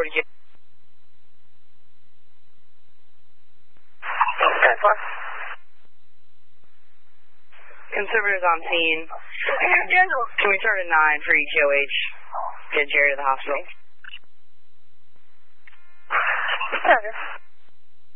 40. Conservators on scene. Can we start at 9 for ETOH? Get Jerry to the hospital.